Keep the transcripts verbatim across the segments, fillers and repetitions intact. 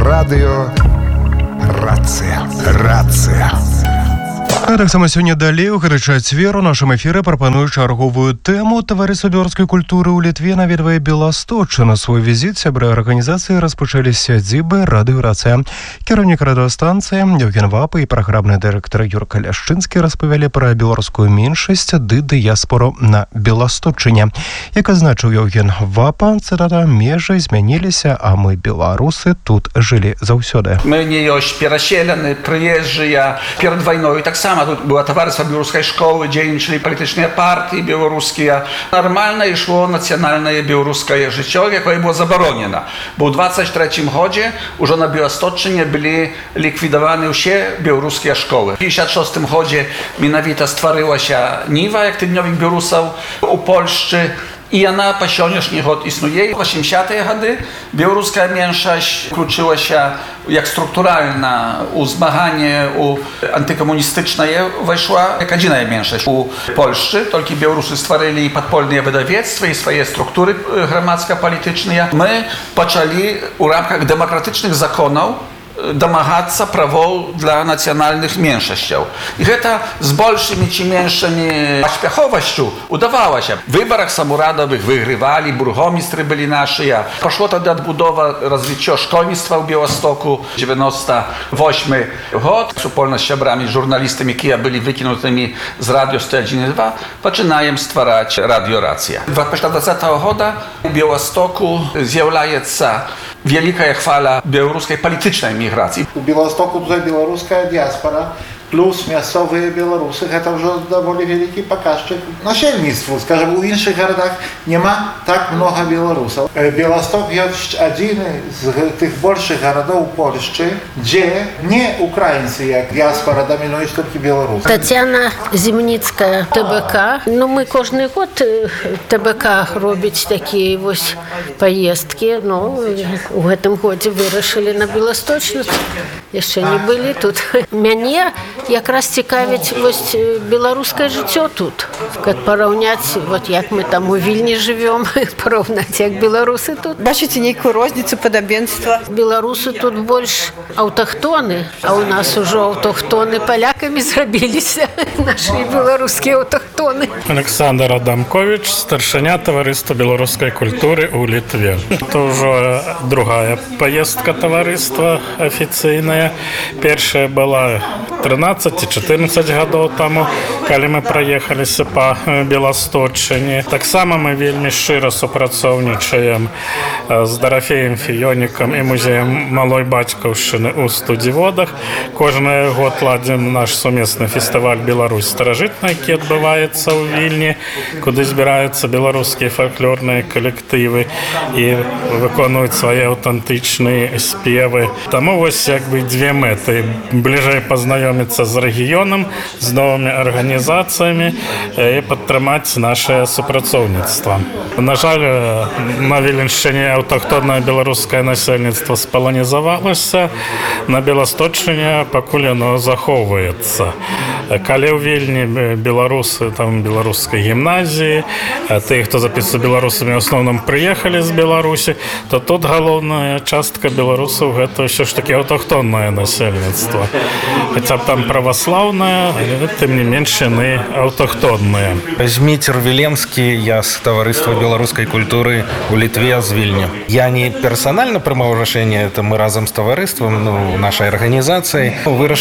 Радыё Рацыя. Рацыя. А таксама сёння далей у гарачы чвер у нашым эфіры прапаную чарговую тэму. Таварыства беларускай культуры ў Літве наведвае Беласточчына. Свой візіт сябры арганізацыі распачалі з сядзібы Радыё Рацыя. Кіраўнік радыёстанцыі Евген Вапа і праграмны дырэктар Юрка Ляшчынскі распавялі пра беларускую меншасць ды дыяспору на Беласточчыне. Як азначыў Евген Вапа, цытата, межы змяніліся, а мы, беларусы, тут жылі заўсёды. Мы не ёсць пераселены, прыезджыя. Перад вайной таксама тут было таварыства беларускай школы, дзейнічалі палітычныя партыі беларускія. Нармальна ішло нацыянальнае беларускае жыццё, якое было забаронена. Бо ў двадцять трэцім годзе ўжо на Беласточчыне былі ліквідаваны ўсе беларускія школы. У пятьдесят шостым годзе менавіта стварылася Ніва, як тыднёвік беларусаў у Польшчы. І яна па сённяшні год існуе. У восьмідзясятыя гады беларуская меншасць включылася як структуральна ў змаганне у антыкамуністычнае, увайшла як адзіная меншасць у Польшчы. Толькі беларусы стварылі і падпольныя выдавецтвы, і свае структуры грамадска-палітычныя. Мы пачалі ў рамках дэмакратычных законаў дамагацца правоў для нацыянальных меншасцяў. І гэта з большымі ці меншымі паспяховасцю удавалася. В выбарах самурадавых выйгрывалі, бургомістры былі нашыя. Пашло тады адбудова, развіццё школьніцтва ў Беластоку. девяносто восьмы год. Супольна з сябрамі, журналістамі, якія былі выкінутымі з радыё сто один и два, пачынаем ствараць Радыё Рацыя. Пасля двадцятого года у Беластоку з'яўляецца wielka chwala białoruskiej politycznej migracji. U Białostoku tutaj białoruska diaspora plus miejscowe Białorusy, to już довольно wielki pokaźnik nasielnictwu. Скажем, u innych городах nie ma tak mnogo Białorusów. Białystok jest jeden z tych больших городов Polski, gdzie nie Ukraińcy, jak diaspora, dominują tylko Białorusy. Тетяна Зімніцька, ТБК. Ну, мы кожний год ТБК робить такі ось поїздки. Ну, у гэтым годзе вырашылі на Беласточную. Яшчэ не былі тут. Мяне якраз цікавіць вось беларускае жыццё тут. Как параўняць, вот як мы там у Вільні живем, параўнаць як беларусы тут. Бачыце нейкую розніцу, падабенства? Беларусы тут больш аўтахтоны, а у нас ужо аўтахтоны палякамі зрабіліся. Наши беларускія аўтахтоны. Александр Адамкович, старшыня таварыства беларускай культуры ў Літве. Это ўжо другая поездка таварыства афіцыйная. Першая была тринадцать-четырнадцать гадоў таму, калі мы праехаліся па Беласточчыне. Таксама мы вельмі шчыра супрацоўнічаем з Дарафеем Фіёнікам і музеем малой бацькаўшчыны ў Студзіводах. Кожны год ладзім наш сумесны фестываль «Беларусь старажытная», які адбываецца ў Вільні, куды збіраюцца беларускія фальклорныя калектывы і выконваюць свае аўтэнтычныя спевы. Таму вось як бы две мэты. Бліжэй пазнаёміцца з рэгіёнам, з новымі арганізацыямі і падтрымаць нашае супрацоўніцтва. На жаль, на Віленшчыне аўтахтоннае беларускае насельніцтва спаланізавалася, на Беласточчыне пакуль яно захоўваецца. Калі ў Вільні беларусы, там беларускай гімназіі, тыя, хто запісваюцца беларусамі, ў асноўным прыехалі з Беларусі, то тут галоўная частка беларусаў гэта ўсё ж такі аўтахтоннае насельніцтва. Хаця б там праваслаўнае, але тым не менш яны аўтахтонныя. Зміцер Віленскі, я з таварыства беларускай культуры ў Літве, з Вільні. Я не персанальна прымаў рашэнне, это мы разам з таварыствам, ну, нашай арганізацыяй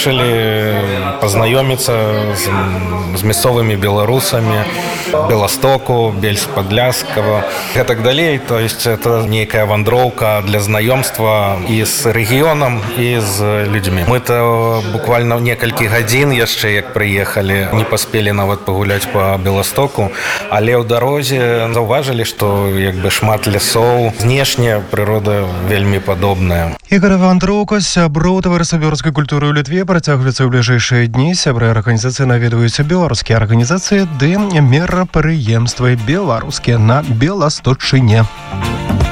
вырашылі пазнаёміцца з, з мясцовымі беларусамі Беластоку, Бельск-Падляскава і так далей. То есть это нейкая вандроўка для знаёмства і з рэгіёнам, і з людзьмі. Мы-то буквально некалькі гадзін яшчэ як прыехалі, не паспелі нават пагуляць па Беластоку, але ў дарозе заўважылі, што як бы шмат лясоў, знешняя прырода вельмі падобная. Ігор вандроўка сяброў таварыства беларускай культуры ў Літве працягваецца ў бліжэйшыя дні. Сябры арганізацыі наведваюць беларускія арганізацыі ды мерапрыемствы беларускія на Беласточчыне.